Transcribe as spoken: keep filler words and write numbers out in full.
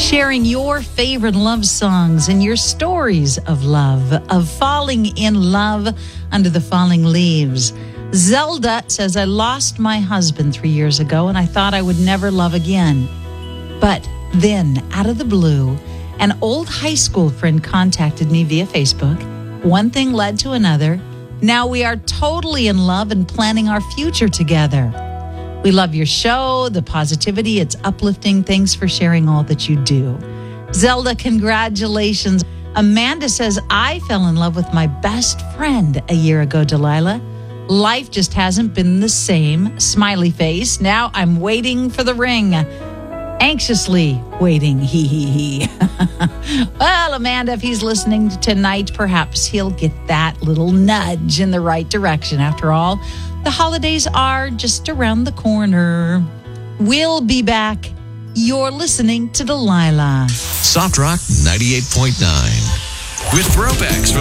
sharing your favorite love songs and your stories of love, of falling in love under the falling leaves. Zelda says, I lost my husband three years ago and I thought I would never love again. But then, out of the blue, an old high school friend contacted me via Facebook. One thing led to another. Now we are totally in love and planning our future together. We love your show, the positivity. It's uplifting. Thanks for sharing all that you do. Zelda, congratulations. Amanda says, I fell in love with my best friend a year ago, Delilah. Life just hasn't been the same. Smiley face. Now I'm waiting for the ring. Anxiously waiting. Hee hee hee. Well, Amanda, if he's listening tonight, perhaps he'll get that little nudge in the right direction. After all, the holidays are just around the corner. We'll be back. You're listening to Delilah. Soft Rock ninety-eight point nine. With throwbacks from